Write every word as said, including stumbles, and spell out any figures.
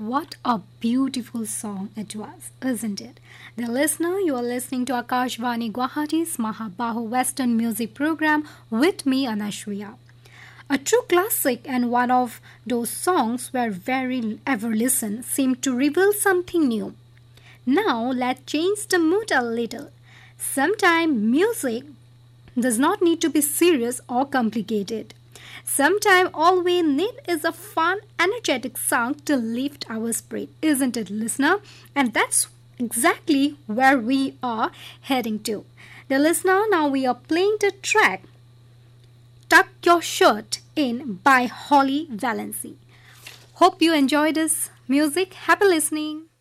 what a beautiful song it was, isn't it? The listener, you are listening to Akashvani Guwahati's Mahabahu Western Music Program with me, Anashriya. A true classic and one of those songs where very ever listen seemed to reveal something new. Now let's change the mood a little. Sometimes music does not need to be serious or complicated. Sometimes all we need is a fun, energetic song to lift our spirit, isn't it, listener? And that's exactly where we are heading to. The listener, now we are playing the track Tuck Your Shirt In by Holly Valency. Hope you enjoy this music. Happy listening.